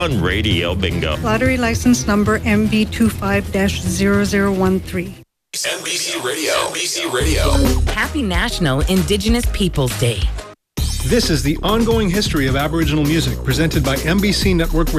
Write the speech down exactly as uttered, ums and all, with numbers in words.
on Radio Bingo. Lottery license number M B two five zero zero one three. N B C Radio. N B C Radio. Happy National Indigenous Peoples Day. This is the ongoing history of Aboriginal music presented by N B C Network